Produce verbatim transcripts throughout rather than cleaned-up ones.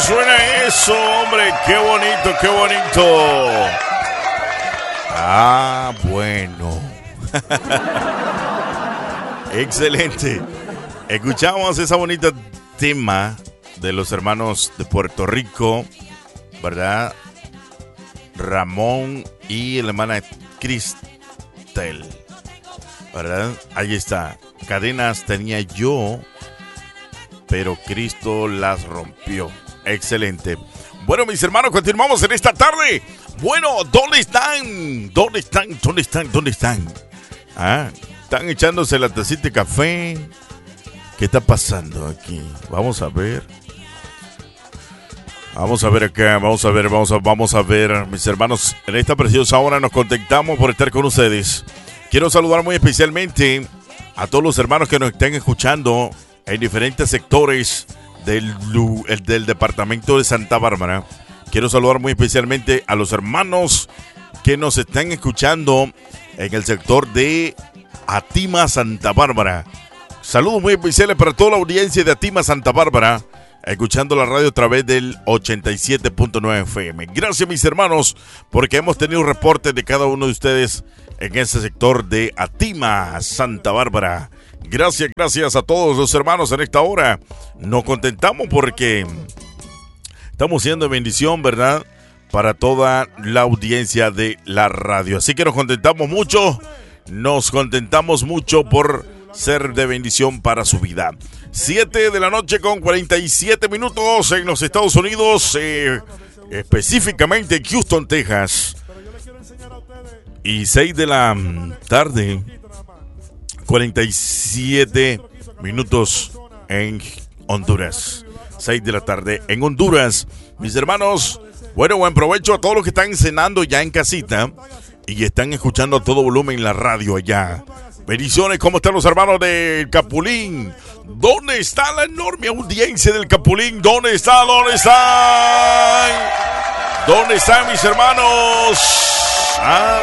suena eso, hombre? ¡Qué bonito, qué bonito! Ah, bueno. Excelente. Escuchamos esa bonita tema de los hermanos de Puerto Rico, ¿verdad? Ramón y la hermana Cristel, ¿verdad? Ahí está. Cadenas tenía yo, pero Cristo las rompió. Excelente. Bueno, mis hermanos, continuamos en esta tarde. Bueno, ¿dónde están? ¿Dónde están? ¿Dónde están? ¿Dónde están? Ah, están echándose la tacita de café. ¿Qué está pasando aquí? Vamos a ver. Vamos a ver acá, vamos a ver, vamos a, vamos a ver, mis hermanos. En esta preciosa hora nos contentamos por estar con ustedes. Quiero saludar muy especialmente a todos los hermanos que nos están escuchando en diferentes sectores del, del departamento de Santa Bárbara. Quiero saludar muy especialmente a los hermanos que nos están escuchando en el sector de Atima, Santa Bárbara. Saludos muy especiales para toda la audiencia de Atima, Santa Bárbara, escuchando la radio a través del ochenta y siete punto nueve F M. Gracias, mis hermanos, porque hemos tenido reportes de cada uno de ustedes en ese sector de Atima, Santa Bárbara. Gracias, gracias a todos los hermanos en esta hora. Nos contentamos porque estamos siendo bendición, ¿verdad?, para toda la audiencia de la radio. Así que nos contentamos mucho, nos contentamos mucho por ser de bendición para su vida. siete de la noche con cuarenta y siete minutos en los Estados Unidos, eh, específicamente en Houston, Texas. Y seis de la tarde, cuarenta y siete minutos en Honduras. seis de la tarde en Honduras. Mis hermanos, bueno, buen provecho a todos los que están cenando ya en casita y están escuchando a todo volumen la radio allá. Bendiciones, ¿cómo están los hermanos del Capulín? ¿Dónde está la enorme audiencia del Capulín? ¿Dónde está? ¿Dónde están? ¿Dónde están mis hermanos? ¿Ah?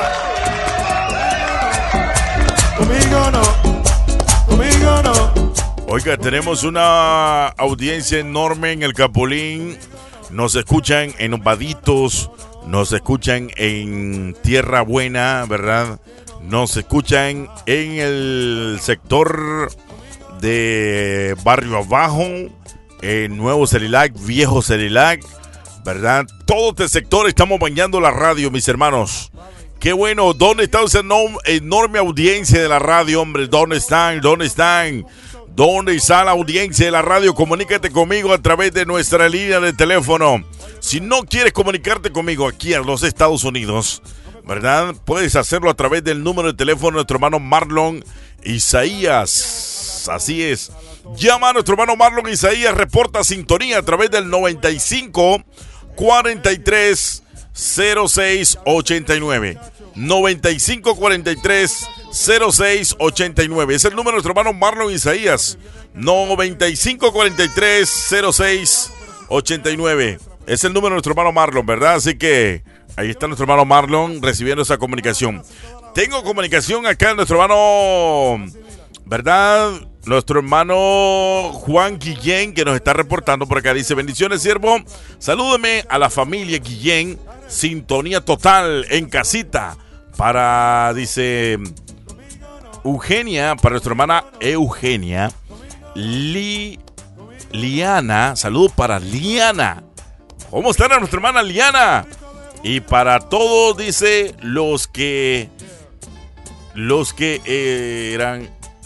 Conmigo no, conmigo no. Oiga, tenemos una audiencia enorme en el Capulín. Nos escuchan en Vaditos, nos escuchan en Tierra Buena, ¿verdad? Nos escuchan en el sector de Barrio Abajo, en Nuevo Celilac, Viejo Celilac, ¿verdad? Todo este sector estamos bañando la radio, mis hermanos. Qué bueno. ¿Dónde está esa enorme audiencia de la radio, hombre? ¿Dónde están? ¿Dónde están? ¿Dónde está la audiencia de la radio? Comunícate conmigo a través de nuestra línea de teléfono. Si no quieres comunicarte conmigo aquí en los Estados Unidos, ¿verdad?, puedes hacerlo a través del número de teléfono de nuestro hermano Marlon Isaías. Así es. Llama a nuestro hermano Marlon Isaías, reporta sintonía a través del noventa y cinco, cuarenta y tres, cero seis, ochenta y nueve. noventa y cinco, cuarenta y tres, cero seis, ochenta y nueve. Es el número de nuestro hermano Marlon Isaías. noventa y cinco, cuarenta y tres, cero seis, ochenta y nueve. Es el número de nuestro hermano Marlon, ¿verdad? Así que ahí está nuestro hermano Marlon recibiendo esa comunicación. Tengo comunicación acá de nuestro hermano, ¿verdad? Nuestro hermano Juan Guillén, que nos está reportando por acá. Dice: bendiciones, siervo. Salúdeme a la familia Guillén. Sintonía total en casita. Para, dice, Eugenia, para nuestra hermana Eugenia. Li, Liana, saludos para Liana. ¿Cómo está nuestra hermana Liana? Y para todos, dice, los que, los que eh, eran,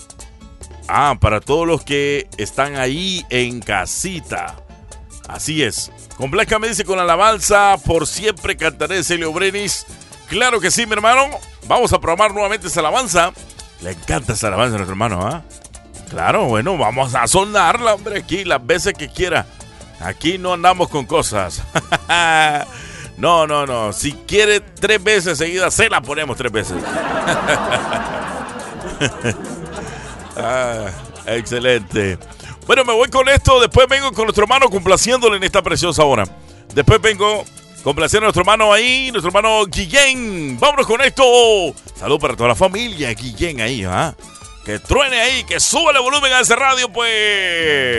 ah, para todos los que están ahí en casita. Así es. Complázcame, dice, con alabanza, por siempre cantaré, Celio Brenis. Claro que sí, mi hermano. Vamos a programar nuevamente esa alabanza. Le encanta esa alabanza a nuestro hermano, ¿ah? ¿eh? Claro, bueno, vamos a sonarla, hombre, aquí las veces que quiera. Aquí no andamos con cosas. No, no, no. Si quiere tres veces seguidas, se la ponemos tres veces. Ah, excelente. Bueno, me voy con esto. Después vengo con nuestro hermano complaciéndole en esta preciosa hora. Después vengo complaciendo a nuestro hermano ahí, nuestro hermano Guillén. Vámonos con esto. Salud para toda la familia Guillén ahí, ¿ah? Que truene ahí, que suba el volumen a ese radio, pues.